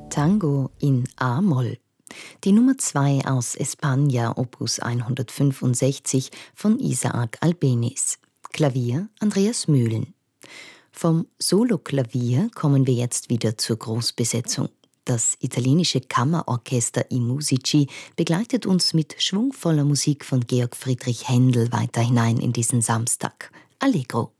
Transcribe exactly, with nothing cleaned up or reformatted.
Tango in A-Moll. Die Nummer zwei aus España, Opus hundertfünfundsechzig von Isaac Albéniz. Klavier Andreas Mühlen. Vom Soloklavier kommen wir jetzt wieder zur Großbesetzung. Das italienische Kammerorchester I Musici begleitet uns mit schwungvoller Musik von Georg Friedrich Händel weiter hinein in diesen Samstag. Allegro.